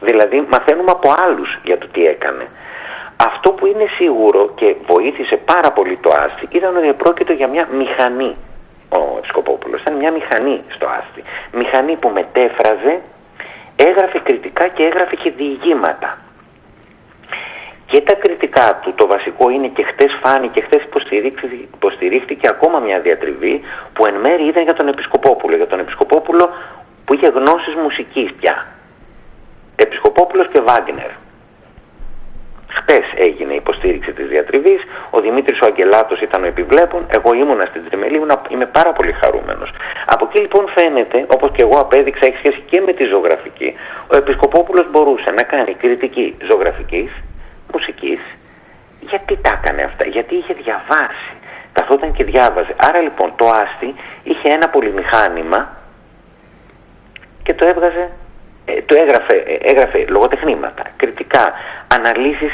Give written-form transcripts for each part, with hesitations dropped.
Δηλαδή μαθαίνουμε από άλλους για το τι έκανε. Αυτό που είναι σίγουρο και βοήθησε πάρα πολύ το Άστη ήταν ότι πρόκειται για μια μηχανή. Ο Επισκοπόπουλος ήταν μια μηχανή στο Άστη. Μηχανή που μετέφραζε, έγραφε κριτικά και έγραφε και διηγήματα. Και τα κριτικά του, το βασικό είναι, και χτες φάνηκε, χτες υποστηρίχθηκε ακόμα μια διατριβή που εν μέρει ήταν για τον Επισκοπόπουλο. Για τον Επισκοπόπουλο που είχε γνώσεις μουσικής πια. Επισκοπόπουλος και Βάγκνερ. Χτες έγινε η υποστήριξη της διατριβής, ο Δημήτρης ο Αγγελάτος ήταν ο επιβλέπων, εγώ ήμουνα στην Τριμελή, είμαι πάρα πολύ χαρούμενος. Από εκεί λοιπόν φαίνεται, όπως και εγώ απέδειξα, έχει σχέση και με τη ζωγραφική. Ο Επισκοπόπουλος μπορούσε να κάνει κριτική ζωγραφικής, μουσικής. Γιατί τα έκανε αυτά? Γιατί είχε διαβάσει, καθόταν και διάβαζε. Άρα λοιπόν το Άστη είχε ένα πολυμηχάνημα και το έβγαζε, έγραφε λογοτεχνήματα, κριτικά, αναλύσεις,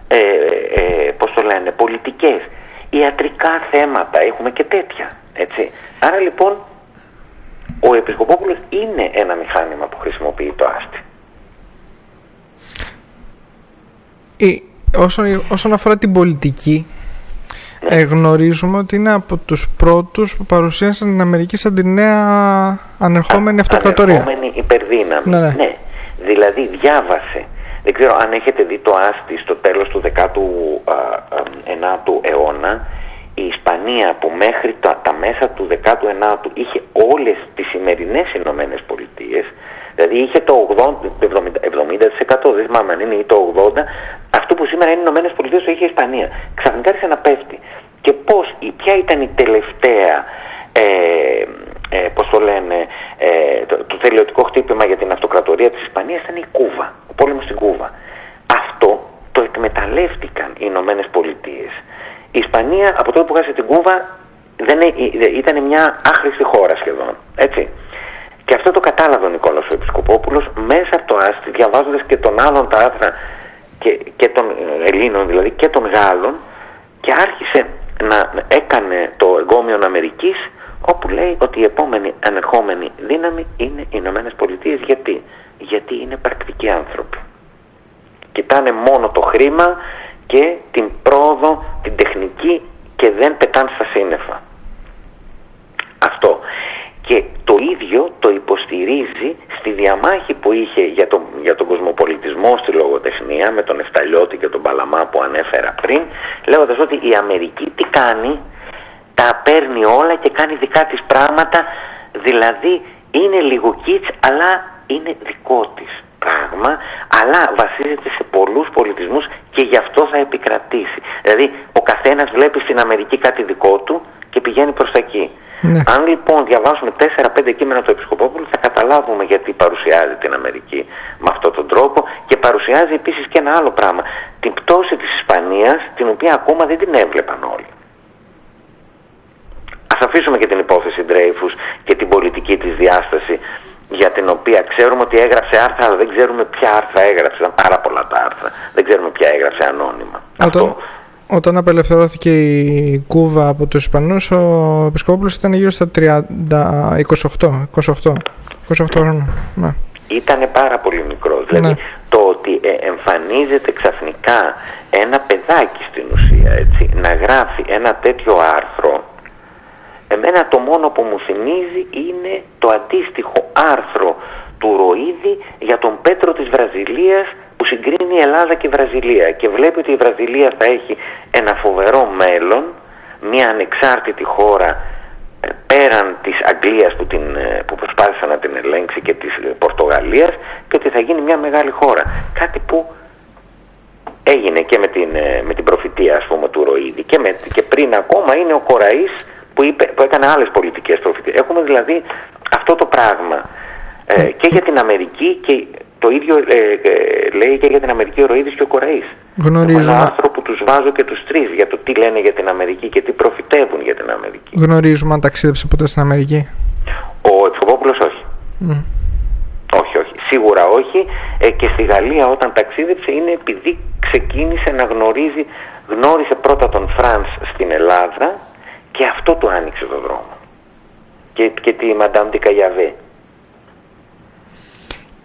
πολιτικές, ιατρικά θέματα, έχουμε και τέτοια, έτσι. Άρα λοιπόν ο Επισκοπόπουλος είναι ένα μηχάνημα που χρησιμοποιεί το Άστη. Όσον αφορά την πολιτική, γνωρίζουμε ότι είναι από τους πρώτους που παρουσίασαν την Αμερική σαν τη νέα ανερχόμενη αυτοκρατορία. Ανερχόμενη υπερδύναμη. Ναι. Δηλαδή διάβασε. Δεν ξέρω αν έχετε δει το Άστη στο τέλος του 19ου αιώνα. Η Ισπανία που μέχρι τα μέσα του 19ου είχε όλες τις σημερινές Ηνωμένες Πολιτείες, δηλαδή είχε το 70%, δεν θυμάμαι αν είναι ή το 80%, αυτό που σήμερα είναι οι Ηνωμένες Πολιτείες το είχε η Ισπανία. Ξαφνικά άρχισε να πέφτει. Και ποια ήταν η τελευταία, το θελειωτικό χτύπημα για την αυτοκρατορία της Ισπανίας? Ήταν η Κούβα, ο πόλεμος στην Κούβα. Αυτό το εκμεταλλεύτηκαν οι Ηνωμένες Πολιτείες. Η Ισπανία από τότε που χάσε την Κούβα ήταν μια άχρηστη χώρα σχεδόν, έτσι. Και αυτό το κατάλαβε ο Νικόλαος ο Επισκοπόπουλος μέσα από το Άστη, διαβάζοντας και των άλλων τα άρθρα και των Ελλήνων δηλαδή και των Γάλλων, και άρχισε να έκανε το εγκόμιον Αμερικής, όπου λέει ότι η επόμενη ανερχόμενη δύναμη είναι οι Ηνωμένες Πολιτείες. Γιατί είναι πρακτικοί άνθρωποι. Κοιτάνε μόνο το χρήμα και την πρόοδο, την τεχνική, και δεν πετάνε στα σύννεφα. Αυτό. Και το ίδιο το υποστηρίζει στη διαμάχη που είχε για τον κοσμοπολιτισμό στη λογοτεχνία με τον Νεφταλιώτη και τον Παλαμά που ανέφερα πριν, λέγοντας ότι η Αμερική τι κάνει? Τα παίρνει όλα και κάνει δικά της πράγματα, δηλαδή είναι λίγο κιτς, αλλά είναι δικό της πράγμα, αλλά βασίζεται σε πολλούς πολιτισμούς και γι' αυτό θα επικρατήσει. Δηλαδή ο καθένας βλέπει στην Αμερική κάτι δικό του και πηγαίνει προς τα εκεί. Ναι. Αν λοιπόν διαβάσουμε 4-5 κείμενα του Επισκοπόπουλου θα καταλάβουμε γιατί παρουσιάζει την Αμερική με αυτόν τον τρόπο, και παρουσιάζει επίσης και ένα άλλο πράγμα, την πτώση της Ισπανίας, την οποία ακόμα δεν την έβλεπαν όλοι. Ας αφήσουμε και την υπόθεση Ντρέιφους και την πολιτική της διάσταση, για την οποία ξέρουμε ότι έγραψε άρθρα, αλλά δεν ξέρουμε ποια άρθρα έγραψε. Ήταν πάρα πολλά τα άρθρα. Δεν ξέρουμε ποια έγραψε ανώνυμα. Όταν απελευθερώθηκε η Κούβα από τους Ισπανούς, ο Επισκόπουλος ήταν γύρω στα 28 χρόνια. Ναι. Ήταν πάρα πολύ μικρός. Δηλαδή, ναι, το ότι εμφανίζεται ξαφνικά ένα παιδάκι στην ουσία, έτσι, να γράφει ένα τέτοιο άρθρο, εμένα το μόνο που μου θυμίζει είναι το αντίστοιχο άρθρο του Ροΐδη για τον Πέτρο της Βραζιλίας, που συγκρίνει Ελλάδα και Βραζιλία και βλέπει ότι η Βραζιλία θα έχει ένα φοβερό μέλλον, μια ανεξάρτητη χώρα πέραν της Αγγλίας που προσπάθησε να την ελέγξει, και της Πορτογαλίας, και ότι θα γίνει μια μεγάλη χώρα. Κάτι που έγινε και με την προφητεία, ας πούμε, του Ροΐδη, και πριν ακόμα είναι ο Κοραής που έκανε άλλες πολιτικές προφητείες. Έχουμε δηλαδή αυτό το πράγμα και για την Αμερική, και το ίδιο λέει και για την Αμερική ο Ροΐδης και ο Κοραής. Γνωρίζουμε. Ένα άρθρο που τους βάζω και τους τρεις για το τι λένε για την Αμερική και τι προφητεύουν για την Αμερική. Γνωρίζουμε αν ταξίδεψε ποτέ στην Αμερική? Ο Επισκοπόπουλος όχι. Όχι. Σίγουρα όχι. Και στη Γαλλία όταν ταξίδεψε είναι επειδή ξεκίνησε να γνώρισε πρώτα τον Φρανς στην Ελλάδα, και αυτό του άνοιξε τον δρόμο. Και τη Μαντάμ Ντι Καγιαβέ.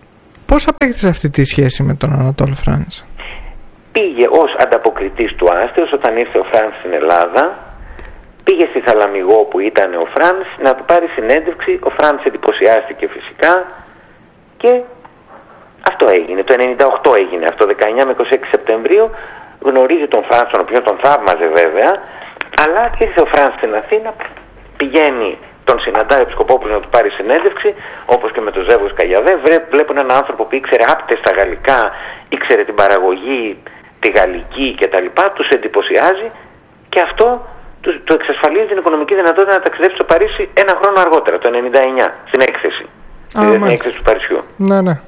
Πώς απέκτησε αυτή τη σχέση με τον Ανατόλ Φρανς? Πήγε ως ανταποκριτής του Άστεως όταν ήρθε ο Φρανς στην Ελλάδα. Πήγε στη Θαλαμιγό που ήταν ο Φρανς να του πάρει συνέντευξη. Ο Φρανς εντυπωσιάστηκε φυσικά και αυτό έγινε. Το 1998 έγινε αυτό, 19 με 26 Σεπτεμβρίου. Γνωρίζει τον Φρανς, τον οποίο τον θαύμαζε βέβαια, αλλά ήρθε ο Φρανς στην Αθήνα, πηγαίνει, τον συναντάει ο Επισκοπόπουλος να του πάρει συνέντευξη, όπως και με τον Ζεύγος Καγιαβέ. Βλέπουν έναν άνθρωπο που ήξερε άπτες στα γαλλικά, ήξερε την παραγωγή, τη γαλλική κτλ. Τους εντυπωσιάζει και αυτό του εξασφαλίζει την οικονομική δυνατότητα να ταξιδέψει στο Παρίσι ένα χρόνο αργότερα, το 1999, στην έκθεση. Στην έκθεση του Παρισιού. Ναι, ναι.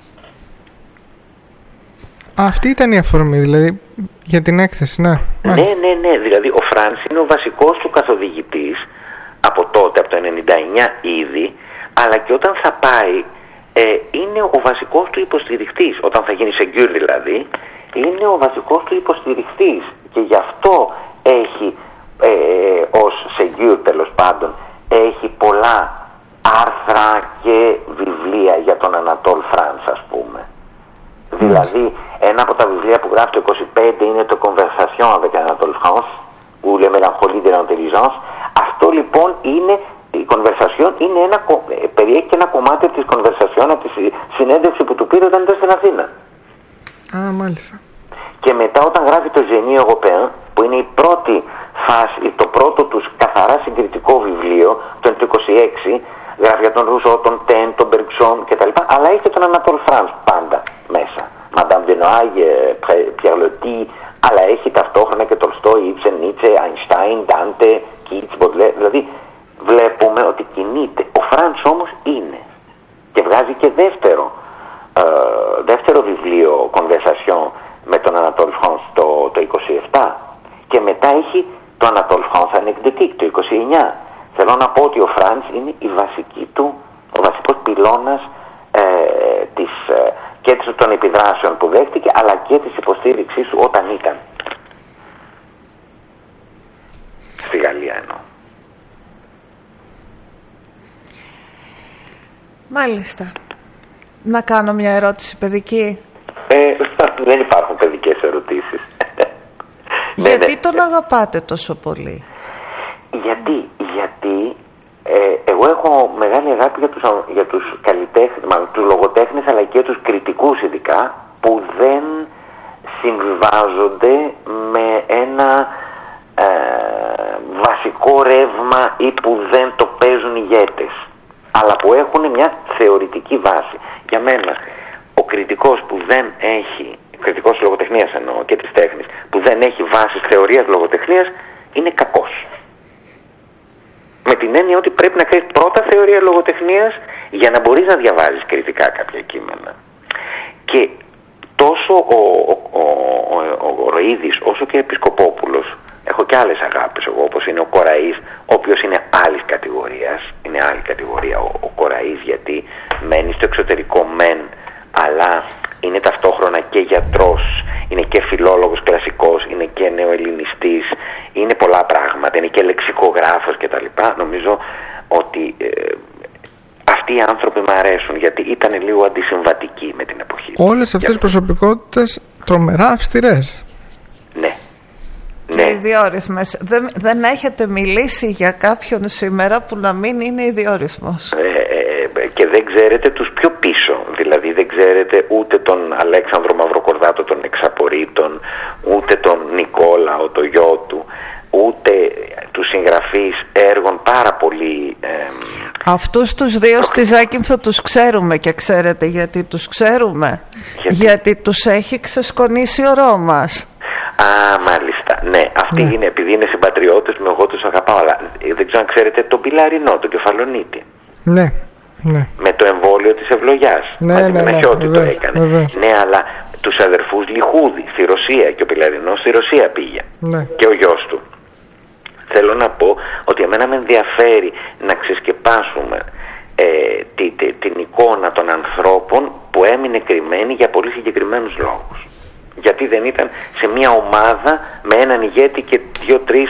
Αυτή ήταν η αφορμή, δηλαδή, για την έκθεση, ναι. Ναι. Δηλαδή, ο Φρανς είναι ο βασικός του καθοδηγητής από τότε, από το 1999 ήδη, αλλά και όταν θα πάει, είναι ο βασικός του υποστηρικτής. Όταν θα γίνει Σεγκούρ δηλαδή, είναι ο βασικός του υποστηρικτής. Και γι' αυτό έχει, ως Σεγκούρ τέλος πάντων, έχει πολλά άρθρα και βιβλία για τον Ανατόλ Φρανς, ας πούμε. Δηλαδή, ένα από τα βιβλία που γράφει το 25 είναι το Conversation avec Anatole France, ou Le Mélancolie de l'Intelligence. Αυτό λοιπόν είναι, η Conversation είναι περιέχει και ένα κομμάτι της Conversation, από τη συνέντευξη που του πήρε όταν ήταν στην Αθήνα. Μάλιστα. Και μετά όταν γράφει το Génie Européen, που είναι η πρώτη φάση, το πρώτο τους καθαρά συγκριτικό βιβλίο, το 26, γράφει για τον Ρουσό, τον Τεν, τον Μπεργκσόν κτλ. Αλλά έχει τον Ανατόλ Φρανς πάντα μέσα. Μαντάμ Ντενοάγε, Πιερλωτή, αλλά έχει ταυτόχρονα και Τολστόι, Ιψεν, Νίτσε, Αϊνστάιν, Ντάντε, Κίτς, Μποντλέ. Δηλαδή βλέπουμε ότι κινείται. Ο Φρανς όμως είναι. Και βγάζει και δεύτερο βιβλίο Conversation με τον Ανατόλ Φρανς το 27. Και μετά έχει το Ανατόλ Φρανς Anecdotique το 29. Θέλω να πω ότι ο Φρανς είναι ο βασικός πυλώνας και των επιδράσεων που δέχτηκε, αλλά και της υποστήριξής του όταν ήταν στη Γαλλία εννοώ. Μάλιστα. Να κάνω μια ερώτηση παιδική. Δεν υπάρχουν παιδικές ερωτήσεις. Γιατί τον αγαπάτε τόσο πολύ? Γιατί εγώ έχω μεγάλη αγάπη για τους καλλιτέχνες, μάλλον τους λογοτέχνες, αλλά και τους κριτικούς ειδικά, που δεν συμβιβάζονται με ένα βασικό ρεύμα ή που δεν το παίζουν ηγέτες, αλλά που έχουν μια θεωρητική βάση. Για μένα, ο κριτικός που δεν έχει, κριτικός λογοτεχνίας εννοώ και της τέχνης, που δεν έχει βάσεις θεωρίας λογοτεχνίας, είναι κακός. Με την έννοια ότι πρέπει να κάνεις πρώτα θεωρία λογοτεχνίας για να μπορείς να διαβάζεις κριτικά κάποια κείμενα. Και τόσο ο Ροίδης όσο και ο Επισκοπόπουλος, έχω και άλλες αγάπες εγώ, όπως είναι ο Κοραής, ο οποίος είναι άλλης κατηγορίας, είναι άλλη κατηγορία ο Κοραής, γιατί μένει στο εξωτερικό μεν, αλλά είναι ταυτόχρονα και γιατρός, είναι και φιλόλογος κλασικός, είναι και νεοελληνιστής, είναι πολλά πράγματα, είναι και λεξικογράφος κτλ. Νομίζω ότι αυτοί οι άνθρωποι μου αρέσουν, γιατί ήταν λίγο αντισυμβατικοί με την εποχή. Όλες αυτές οι προσωπικότητες τρομερά αυστηρές. Ναι. Και ιδιόρυθμες. Δεν έχετε μιλήσει για κάποιον σήμερα που να μην είναι ιδιόρυθμος. Και δεν ξέρετε τους πιο πίσω. Δηλαδή δεν ξέρετε ούτε τον Αλέξανδρο Μαυροκορδάτο των Εξαπορρίτων, ούτε τον Νικόλαο, το γιο του, ούτε τους συγγραφείς έργων πάρα πολύ... Αυτούς τους δύο στη Ζάκυνθο τους ξέρουμε, και ξέρετε γιατί τους ξέρουμε? Γιατί τους έχει ξεσκονίσει ο Ρώμας. Μάλιστα. Ναι, αυτοί είναι, επειδή είναι συμπατριώτες μου, εγώ τους αγαπάω, αλλά δεν ξέρω αν ξέρετε τον Πιλαρινό, τον Κεφαλονίτη. Ναι. Με το εμβόλιο της ευλογιάς. Με Μαχιώτη το έκανε. Ναι, αλλά τους αδερφούς Λιχούδη στη Ρωσία, και ο Πιλαρινός στη Ρωσία πήγε. Και ο γιος του. Θέλω να πω ότι εμένα με ενδιαφέρει να ξεσκεπάσουμε την εικόνα των ανθρώπων που έμεινε κρυμμένη για πολύ συγκεκριμένους λόγους. Γιατί δεν ήταν σε μια ομάδα με έναν ηγέτη και 2-3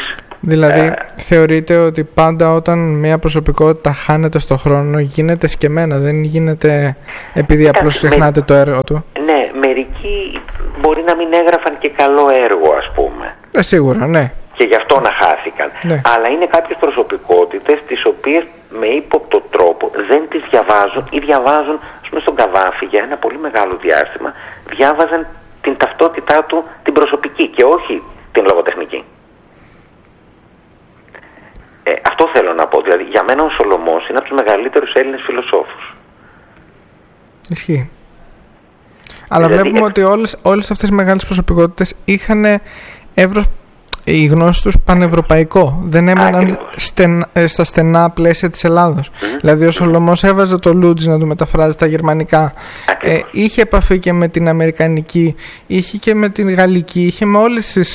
Δηλαδή, θεωρείτε ότι πάντα όταν μια προσωπικότητα χάνεται στο χρόνο γίνεται σκεμμένα, δεν γίνεται επειδή απλώς ξεχνάτε το έργο του? Ναι, μερικοί μπορεί να μην έγραφαν και καλό έργο, ας πούμε. Σίγουρα, ναι. Και γι' αυτό να χάθηκαν. Ναι. Αλλά είναι κάποιες προσωπικότητες τις οποίες με ύποπτο τρόπο δεν τις διαβάζουν ή διαβάζουν, ας πούμε, στον Καβάφη για ένα πολύ μεγάλο διάστημα διάβαζαν την ταυτότητά του την προσωπική και όχι την λογοτεχνική. Αυτό θέλω να πω. Δηλαδή, για μένα ο Σολωμός είναι από τους μεγαλύτερους Έλληνες φιλοσόφους. Ισχύει. Αλλά δηλαδή, βλέπουμε ότι όλες αυτές οι μεγάλες προσωπικότητες είχαν εύρος, η γνώση τους πανευρωπαϊκό. Δεν έμεναν στα στενά πλαίσια της Ελλάδος. Δηλαδή ο Σολωμός έβαζε το Λούτζι να του μεταφράζει στα γερμανικά. Είχε επαφή και με την αμερικανική, είχε και με την γαλλική, είχε με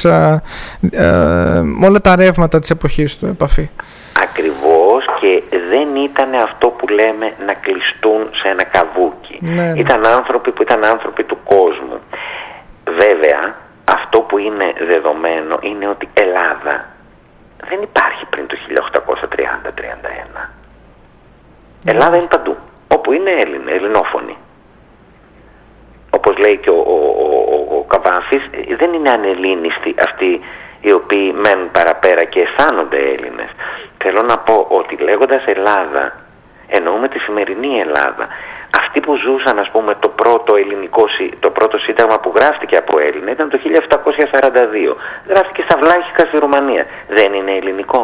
όλα τα ρεύματα της εποχής του επαφή. Ακριβώς, και δεν ήταν αυτό που λέμε να κλειστούν σε ένα καβούκι. Ναι. Ήταν άνθρωποι που ήταν άνθρωποι του κόσμου. Βέβαια, αυτό που είναι δεδομένο είναι ότι Ελλάδα δεν υπάρχει πριν το 1830-31. Ελλάδα είναι παντού. Όπου είναι ελληνόφωνοι. Όπως λέει και ο Καβάφης, δεν είναι ανελλήνιστοι αυτοί οι οποίοι μένουν παραπέρα και αισθάνονται Έλληνες. Θέλω να πω ότι λέγοντας Ελλάδα εννοούμε τη σημερινή Ελλάδα. Αυτοί που ζούσαν, ας πούμε, το πρώτο σύνταγμα που γράφτηκε από Έλληνα ήταν το 1742. Γράφτηκε στα Βλάχικα στη Ρουμανία. Δεν είναι ελληνικό?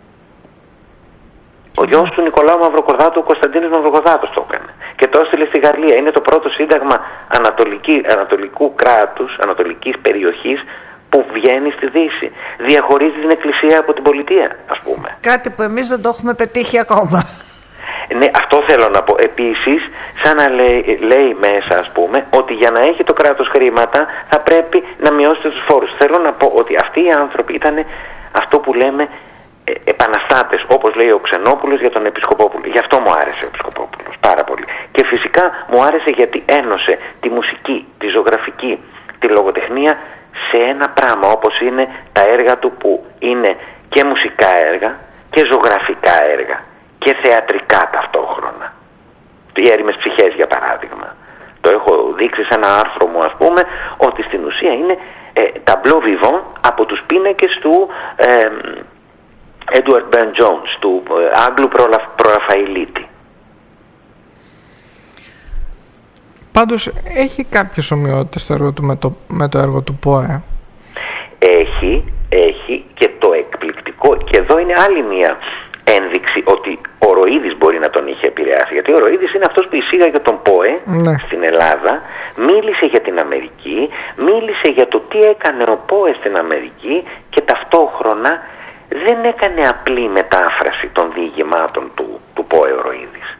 Ο γιος του Νικολάου Μαυροκορδάτου, ο Κωνσταντίνος Μαυροκορδάτος, το έκανε. Και το έστειλε στη Γαλλία. Είναι το πρώτο σύνταγμα ανατολικού κράτους, ανατολικής περιοχής που βγαίνει στη Δύση. Διαχωρίζει την Εκκλησία από την πολιτεία, ας πούμε. Κάτι που εμείς δεν το έχουμε πετύχει ακόμα. Ναι, αυτό θέλω να πω. Επίσης, σαν να λέει μέσα, ας πούμε, ότι για να έχει το κράτος χρήματα θα πρέπει να μειώσετε τους φόρους. Θέλω να πω ότι αυτοί οι άνθρωποι ήταν αυτό που λέμε επαναστάτες, όπως λέει ο Ξενόπουλος για τον Επισκοπόπουλο. Γι' αυτό μου άρεσε ο Επισκοπόπουλος πάρα πολύ. Και φυσικά μου άρεσε γιατί ένωσε τη μουσική, τη ζωγραφική, τη λογοτεχνία σε ένα πράγμα, όπως είναι τα έργα του που είναι και μουσικά έργα και ζωγραφικά έργα και θεατρικά ταυτόχρονα. Οι έρημες ψυχές, για παράδειγμα. Το έχω δείξει σε ένα άρθρο μου, ας πούμε, ότι στην ουσία είναι ταμπλό βιβόν από τους πίνακες του Edward Burne Jones, του Άγγλου προραφαηλίτη. Πάντως έχει κάποιες ομοιότητες το έργο του με το έργο του Πόε. Έχει, και το εκπληκτικό, και εδώ είναι άλλη μια ένδειξη ότι ο Ροΐδης μπορεί να τον είχε επηρεάσει. Γιατί ο Ροΐδης είναι αυτός που εισήγαγε τον ΠΟΕ στην Ελλάδα, μίλησε για την Αμερική, μίλησε για το τι έκανε ο ΠΟΕ στην Αμερική και ταυτόχρονα δεν έκανε απλή μετάφραση των διηγημάτων του ΠΟΕ ο Ροΐδης.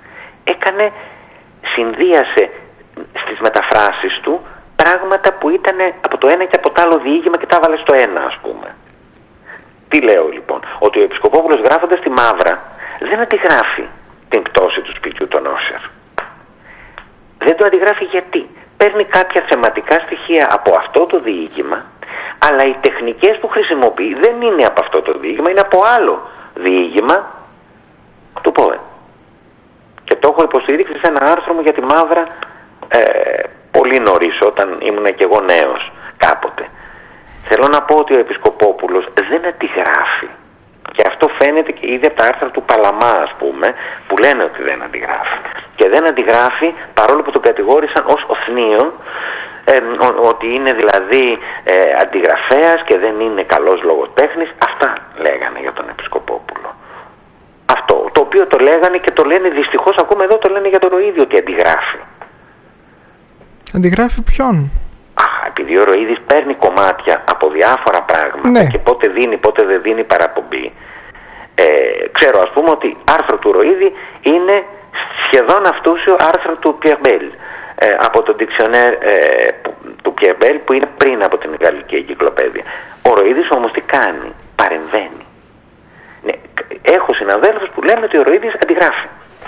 Συνδύασε στις μεταφράσεις του πράγματα που ήταν από το ένα και από το άλλο διήγημα και τα έβαλε στο ένα, ας πούμε. Τι λέω λοιπόν? Ότι ο Επισκοπόπουλος, γράφοντας τη Μαύρα, δεν αντιγράφει την πτώση του σπιτιού των Όσερ. Δεν το αντιγράφει γιατί παίρνει κάποια θεματικά στοιχεία από αυτό το διήγημα, αλλά οι τεχνικές που χρησιμοποιεί δεν είναι από αυτό το διήγημα, είναι από άλλο διήγημα του ΠΟΕ. Και το έχω υποστηρίξει σε ένα άρθρο μου για τη Μαύρα πολύ νωρίς, όταν ήμουν και εγώ νέος κάποτε. Θέλω να πω ότι ο Επισκοπόπουλος δεν αντιγράφει. Και αυτό φαίνεται και ήδη από τα άρθρα του Παλαμά, ας πούμε, που λένε ότι δεν αντιγράφει. Και δεν αντιγράφει παρόλο που τον κατηγόρησαν ως οθνίον, ότι είναι δηλαδή αντιγραφέας και δεν είναι καλός λογοτέχνης. Αυτά λέγανε για τον Επισκοπόπουλο. Αυτό, το οποίο το λέγανε και το λένε δυστυχώς ακόμα εδώ, το λένε για τον Ροΐδη ότι αντιγράφει. Αντιγράφει ποιον? Επειδή ο Ροΐδης παίρνει κομμάτια από διάφορα πράγματα και πότε δίνει, πότε δεν δίνει παραπομπή. Ξέρω, ας πούμε, ότι άρθρο του Ροΐδη είναι σχεδόν αυτούσιο άρθρο του Pierre Bell, από το Dictionnaire του Pierre Bell, που είναι πριν από την Γαλλική Εγκυκλοπαίδεια. Ο Ροΐδης όμως τι κάνει? Παρεμβαίνει. Ναι, έχω συναδέλφους που λένε ότι ο Ροΐδης αντιγράφει.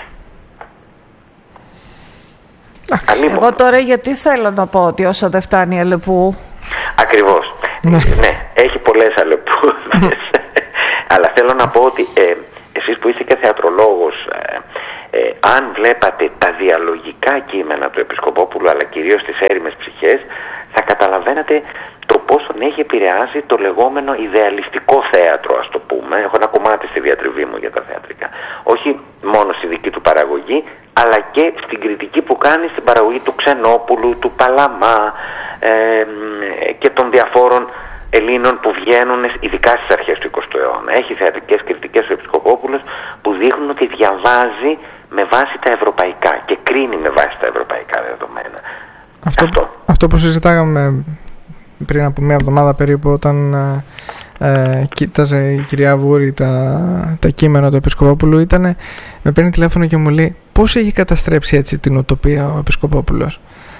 Εγώ τώρα γιατί θέλω να πω ότι όσο δεν φτάνει Αλεπού. Ακριβώς. Ναι, έχει πολλές Αλεπούδες. Αλλά θέλω να πω ότι εσείς που είστε και θεατρολόγος, αν βλέπατε τα διαλογικά κείμενα του Επισκοπόπουλου, αλλά κυρίως τις έρημες ψυχές, θα καταλαβαίνετε το πώς τον έχει επηρεάσει το λεγόμενο ιδεαλιστικό θέατρο, ας το πούμε. Έχω ένα κομμάτι στη διατριβή μου για τα θεατρικά. Όχι μόνο στη δική του παραγωγή, αλλά και στην κριτική που κάνει στην παραγωγή του Ξενόπουλου, του Παλαμά και των διαφόρων Ελλήνων που βγαίνουν ειδικά στις αρχές του 20ου αιώνα. Έχει θεατρικές κριτικές ο Επισκοπόπουλος που δείχνουν ότι διαβάζει με βάση τα ευρωπαϊκά και κρίνει με βάση τα ευρωπαϊκά δεδομένα. Αυτό που συζητάγαμε πριν από μια εβδομάδα περίπου, όταν κοίταζε η κυρία Βούρη τα κείμενα του Επισκοπόπουλου, ήταν, με παίρνει τηλέφωνο και μου λέει πώς έχει καταστρέψει έτσι την ουτοπία ο Επισκοπόπουλος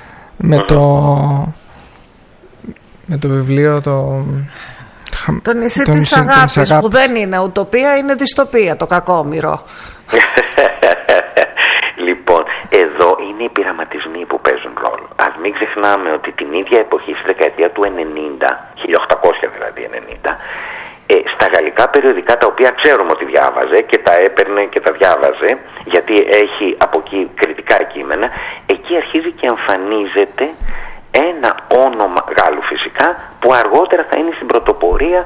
με το βιβλίο το νησί της αγάπης, που δεν είναι ουτοπία, είναι δυστοπία, το κακόμοιρο. Λοιπόν, εδώ είναι οι πειραματισμοί που παίζουν ρόλο. Ας μην ξεχνάμε ότι την ίδια εποχή, στη δεκαετία του 90, 1800 δηλαδή 90, στα γαλλικά περιοδικά, τα οποία ξέρουμε ότι διάβαζε και τα έπαιρνε και τα διάβαζε, γιατί έχει από εκεί κριτικά κείμενα, εκεί αρχίζει και εμφανίζεται ένα όνομα Γάλλου φυσικά, που αργότερα θα είναι στην πρωτοπορία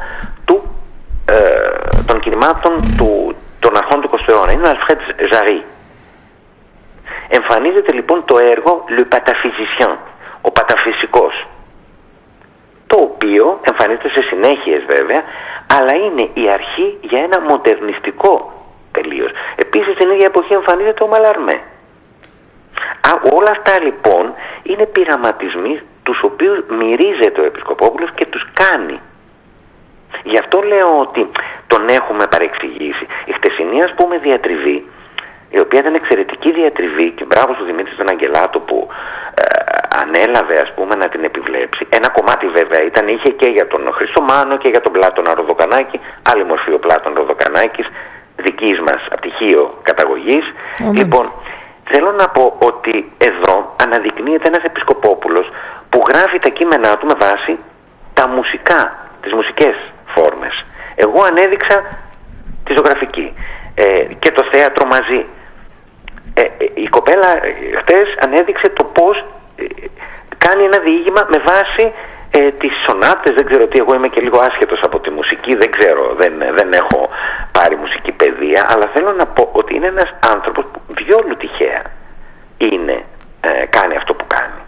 των κινημάτων των αρχών του 20ου αιώνα. Είναι ο Αλφρέντ Ζαρί. Εμφανίζεται λοιπόν το έργο Le Pataphysicien, ο παταφυσικός, το οποίο εμφανίζεται σε συνέχειες βέβαια, αλλά είναι η αρχή για ένα μοντερνιστικό τελείως. Επίσης την ίδια εποχή εμφανίζεται ο Μαλαρμέ. Όλα αυτά λοιπόν είναι πειραματισμοί τους οποίους μυρίζεται ο Επισκοπόπουλος και τους κάνει. Γι' αυτό λέω ότι τον έχουμε παρεξηγήσει. Η χτεσινή, ας πούμε, διατριβή, η οποία ήταν εξαιρετική διατριβή, και μπράβο του Δημήτρη τον Αγγελάτο που ανέλαβε, ας πούμε, να την επιβλέψει. Ένα κομμάτι βέβαια είχε και για τον Χριστομάνο και για τον Πλάτωνα Ροδοκανάκη, άλλη μορφή ο Πλάτων Ροδοκανάκης, δικής μας απτυχίο καταγωγής. Λοιπόν, θέλω να πω ότι εδώ αναδεικνύεται ένας Επισκοπόπουλος που γράφει τα κείμενά του με βάση τα μουσικά, τις μουσικές φόρμες. Εγώ ανέδειξα τη ζωγραφική και το θέατρο μαζί. Η κοπέλα χτες ανέδειξε το πώς κάνει ένα διήγημα με βάση τις σονάτες, δεν ξέρω τι, εγώ είμαι και λίγο άσχετος από τη μουσική, δεν ξέρω, δεν έχω πάρει μουσική παιδεία, αλλά θέλω να πω ότι είναι ένας άνθρωπος που διόλου τυχαία κάνει αυτό που κάνει.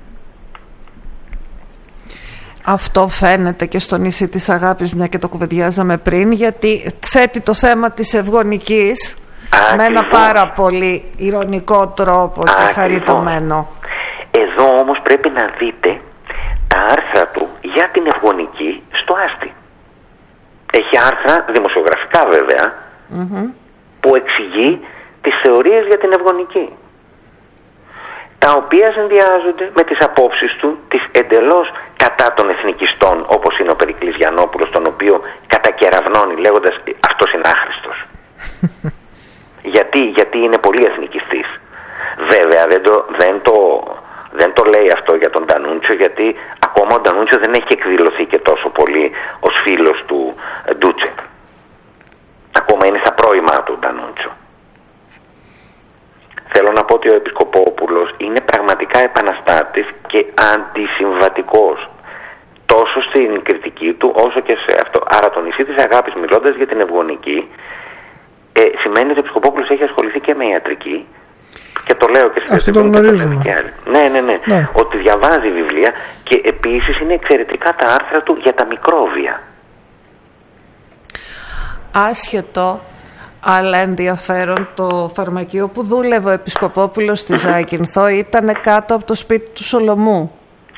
Αυτό φαίνεται και στο νησί της αγάπης, μια και το κουβεντιάζαμε πριν, γιατί θέτει το θέμα της ευγονικής με ένα πάρα πολύ ηρωνικό τρόπο και χαριτωμένο. Εδώ όμως πρέπει να δείτε τα άρθρα του για την ευγονική στο Άστι. Έχει άρθρα δημοσιογραφικά βέβαια, που εξηγεί τις θεωρίες για την ευγονική, τα οποία συνδυάζονται με τις απόψεις του, τις εντελώς κατά των εθνικιστών, όπως είναι ο Περικλής Γιαννόπουλος, τον οποίο κατακεραυνώνει λέγοντας αυτός είναι άχρηστος. γιατί είναι πολύ εθνικιστής. Βέβαια δεν το λέει αυτό για τον Ντανούτσιο, γιατί ακόμα ο Ντανούτσιο δεν έχει εκδηλωθεί και τόσο πολύ ως φίλος του Ντούτσεκ. Ακόμα είναι στα πρώιμά του Ντανούτσιο. Θέλω να πω ότι ο Επισκοπόπουλος είναι πραγματικά επαναστάτης και αντισυμβατικός, τόσο στην κριτική του όσο και σε αυτό. Άρα το νησί της αγάπης, μιλώντας για την ευγονική, σημαίνει ότι ο Επισκοπόπουλος έχει ασχοληθεί και με ιατρική, και το λέω και αυτό το γνωρίζουμε. Ναι, ότι διαβάζει βιβλία, και επίσης είναι εξαιρετικά τα άρθρα του για τα μικρόβια. Άσχετο, αλλά ενδιαφέρον, το φαρμακείο που δούλευε ο Επισκοπόπουλος στη Ζάκυνθο ήταν κάτω από το σπίτι του Σολομού.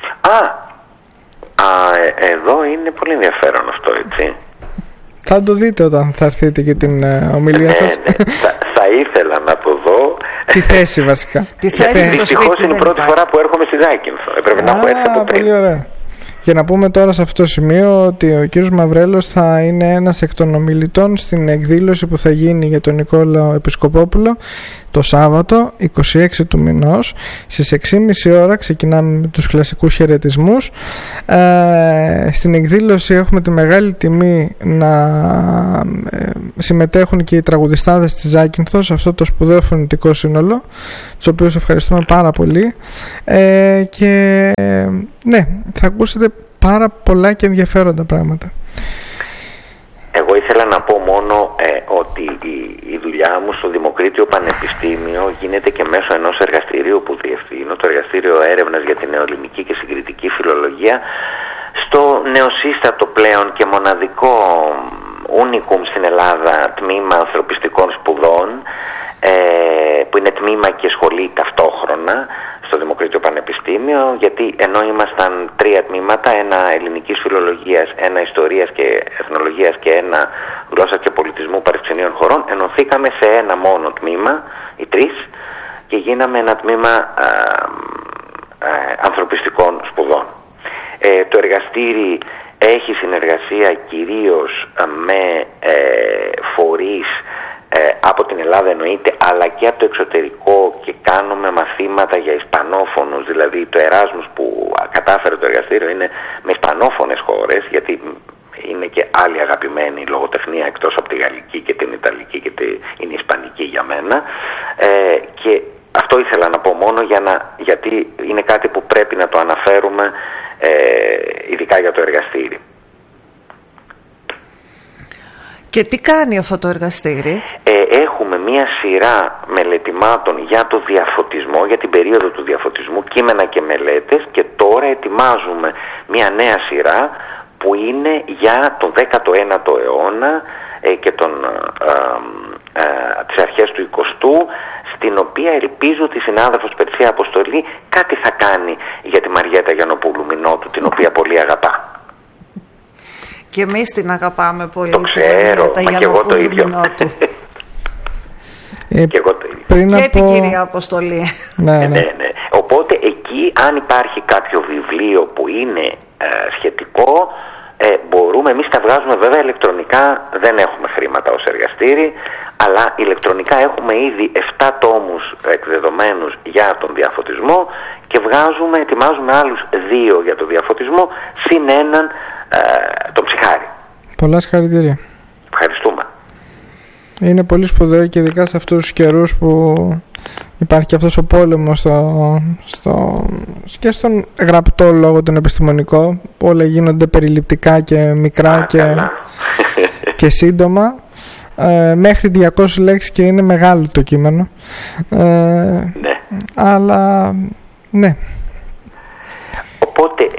Εδώ είναι πολύ ενδιαφέρον αυτό, έτσι. Θα το δείτε όταν θα έρθετε και την ομιλία σας. Θα ήθελα να το δω. Τη θέση βασικά. Δυστυχώς είναι η πρώτη φορά που έρχομαι στη Ζάκυνθο. Πρέπει να έχω έρθει από πριν. Πολύ ωραία. Για να πούμε τώρα σε αυτό το σημείο ότι ο κύριος Μαυρέλος θα είναι ένας εκ των ομιλητών στην εκδήλωση που θα γίνει για τον Νικόλαο Επισκοπόπουλο το Σάββατο 26 του μηνός στις 6.30 ώρα. Ξεκινάμε με τους κλασικούς χαιρετισμούς. Στην εκδήλωση έχουμε τη μεγάλη τιμή να συμμετέχουν και οι τραγουδιστάδες της Ζάκυνθος σε αυτό το σπουδαίο φωνητικό σύνολο, τους οποίους ευχαριστούμε πάρα πολύ, και ναι, θα ακούσετε πάρα πολλά και ενδιαφέροντα πράγματα. Εγώ ήθελα να πω μόνο ότι η δουλειά μου στο Δημοκρίτιο Πανεπιστήμιο γίνεται και μέσω ενός εργαστηρίου που διευθύνω, το Εργαστήριο Έρευνας για την Νεοελληνική και Συγκριτική Φιλολογία, στο νεοσύστατο πλέον και μοναδικό unicum στην Ελλάδα τμήμα ανθρωπιστικών σπουδών, που είναι τμήμα και σχολή ταυτόχρονα στο Δημοκρίτιο Πανεπιστήμιο, γιατί ενώ ήμασταν 3 τμήματα, ένα ελληνικής φιλολογίας, ένα ιστορίας και εθνολογίας και ένα γλώσσα και πολιτισμού παρευξενείων χωρών, ενωθήκαμε σε ένα μόνο τμήμα, οι 3, και γίναμε ένα τμήμα ανθρωπιστικών σπουδών. Το εργαστήρι έχει συνεργασία κυρίως με φορείς από την Ελλάδα εννοείται, αλλά και από το εξωτερικό, και κάνουμε μαθήματα για ισπανόφωνους, δηλαδή το Εράσμους που κατάφερε το εργαστήριο είναι με ισπανόφωνες χώρες, γιατί είναι και άλλη αγαπημένη λογοτεχνία εκτός από τη γαλλική και την ιταλική, και είναι η ισπανική για μένα, και αυτό ήθελα να πω μόνο γιατί είναι κάτι που πρέπει να το αναφέρουμε, ειδικά για το εργαστήρι. Και τι κάνει αυτό το εργαστήρι? Έχουμε μία σειρά μελετημάτων για το διαφωτισμό, για την περίοδο του διαφωτισμού, κείμενα και μελέτες, και τώρα ετοιμάζουμε μία νέα σειρά που είναι για τον 19ο αιώνα και τις αρχές του 20ου, στην οποία ελπίζω ότι η συνάδελφος Περσία Αποστολή κάτι θα κάνει για τη Μαριέτα Γιαννοπούλου Μινώτου, την οποία πολύ αγαπά. Και εμείς την αγαπάμε πολύ. Το ξέρω, μα και εγώ το ίδιο. Και εγώ το ίδιο. Και την κυρία Αποστολή. Ναι. Οπότε εκεί, αν υπάρχει κάποιο βιβλίο που είναι σχετικό, μπορούμε, εμείς τα βγάζουμε βέβαια ηλεκτρονικά, δεν έχουμε χρήματα ως εργαστήρι, αλλά ηλεκτρονικά έχουμε ήδη 7 τόμους εκδεδομένους για τον διαφωτισμό, και ετοιμάζουμε άλλους 2 για τον διαφωτισμό, συν έναν τον Ψυχάρη. Πολλά συγχαρητήρια. Ευχαριστούμε. Είναι πολύ σπουδαίο, και ειδικά σε αυτούς τους καιρούς που υπάρχει και αυτός ο πόλεμος και στον γραπτό λόγο, τον επιστημονικό, που όλα γίνονται περιληπτικά και μικρά και σύντομα, μέχρι 200 λέξεις, και είναι μεγάλο το κείμενο. Ναι. Αλλά ναι. Οπότε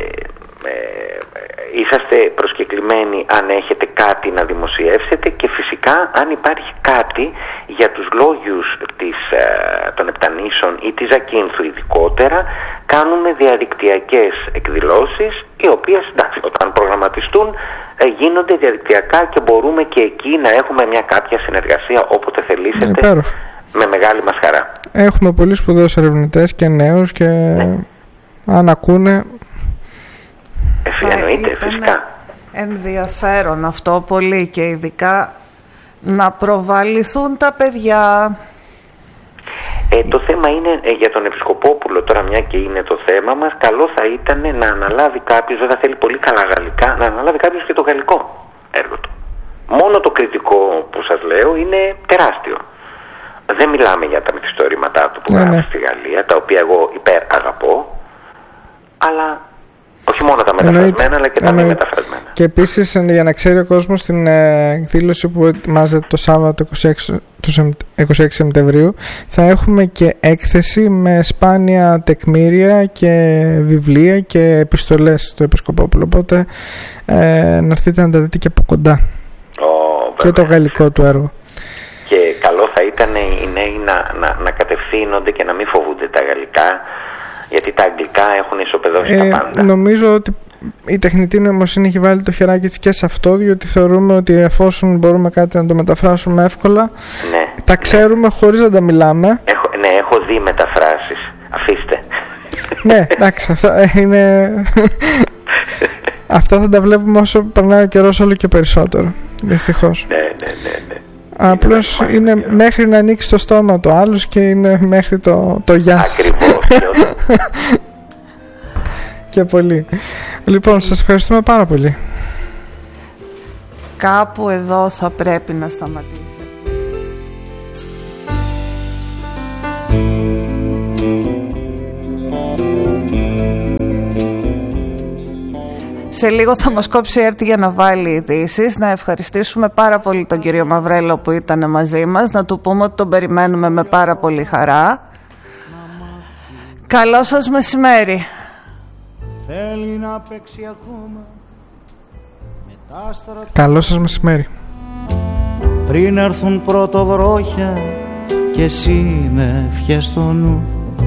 είσαστε προσκεκλημένοι αν έχετε κάτι να δημοσιεύσετε, και φυσικά αν υπάρχει κάτι για τους λόγιους των Επτανήσων ή της Ζακύνθου ειδικότερα, κάνουμε διαδικτυακές εκδηλώσεις, οι οποίες όταν προγραμματιστούν γίνονται διαδικτυακά, και μπορούμε και εκεί να έχουμε μια κάποια συνεργασία όποτε θελήσετε, με μεγάλη μας χαρά. Έχουμε πολύ σπουδαίους ερευνητές και νέους, και αν ακούνε, εννοείται, φυσικά. Ενδιαφέρον αυτό πολύ, και ειδικά να προβαλληθούν τα παιδιά. Το θέμα είναι για τον Επισκοπόπουλο, τώρα μια και είναι το θέμα μας, καλό θα ήταν να αναλάβει κάποιος, δεν θα θέλει πολύ καλά γαλλικά, να αναλάβει κάποιος και το γαλλικό έργο του. Μόνο το κριτικό που σας λέω είναι τεράστιο. Δεν μιλάμε για τα μυθιστορήματά του που γράφει στη Γαλλία, τα οποία εγώ αγαπώ, αλλά όχι μόνο τα μεταφρασμένα, αλλά και τα μη μεταφρασμένα. Και επίσης, για να ξέρει ο κόσμος, στην εκδήλωση που ετοιμάζεται το Σάββατο 26 Σεπτεμβρίου, θα έχουμε και έκθεση με σπάνια τεκμήρια και βιβλία και επιστολές στο Επισκοπόπουλο. Οπότε να έρθετε να τα δείτε και από κοντά. Και το γαλλικό του έργο. Και καλό θα ήταν οι νέοι να κατευθύνονται και να μην φοβούνται τα γαλλικά, γιατί τα αγγλικά έχουν ισοπεδώσει τα πάντα. Νομίζω ότι η τεχνητή νοημοσύνη έχει βάλει το χεράκι της και σε αυτό, διότι θεωρούμε ότι εφόσον μπορούμε κάτι να το μεταφράσουμε εύκολα, τα ξέρουμε χωρίς να τα μιλάμε. Έχω δει μεταφράσεις. Αφήστε. Ναι, εντάξει, αυτά είναι... αυτά θα τα βλέπουμε όσο περνάει ο καιρός όλο και περισσότερο, δυστυχώς. Ναι. Απλώς είναι μέχρι να ανοίξει το στόμα του άλλος και είναι μέχρι το γεια σας. Ακριβώς. Και πολύ. Λοιπόν, σας ευχαριστούμε πάρα πολύ. Κάπου εδώ θα πρέπει να σταματήσει. Σε λίγο θα μας κόψει έρτη για να βάλει ειδήσεις. Να ευχαριστήσουμε πάρα πολύ τον κύριο Μαυρέλο που ήταν μαζί μας. Να του πούμε ότι τον περιμένουμε με πάρα πολύ χαρά. Καλό σας μεσημέρι. Θέλει να παίξει ακόμα. Καλό σας μεσημέρι. Πριν έρθουν πρωτοβρόχια και εσύ με ευχές στο νου,